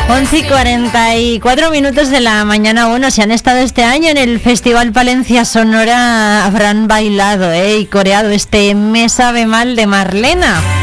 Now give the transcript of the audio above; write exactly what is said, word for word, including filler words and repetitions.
once y cuarenta y cuatro minutos de la mañana. Bueno, si han estado este año en el Festival Palencia Sonora, habrán bailado ¿eh? y coreado este Me sabe mal de Marlena.